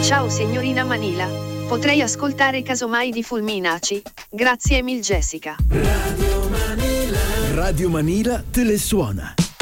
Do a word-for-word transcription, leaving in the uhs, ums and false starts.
Ciao signorina Manila, potrei ascoltare casomai di Fulminaci? Grazie mil Jessica. Radio Manila. Radio Manila te le suona.